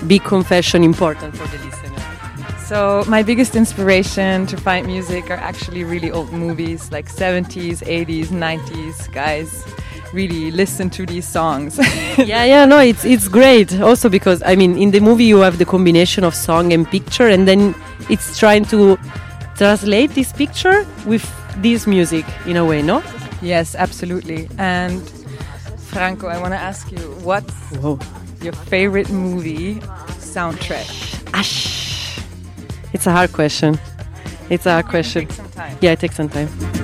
big confession important for the listener? So my biggest inspiration to find music are actually really old movies, like 70s, 80s, 90s. Guys, really listen to these songs. No, it's great. Also because, I mean, in the movie you have the combination of song and picture, and then it's trying to translate this picture with this music in a way, no? Yes, absolutely. And Franco, I want to ask you, what's your favorite movie soundtrack? It's a hard question. Take some time. Yeah, it takes some time.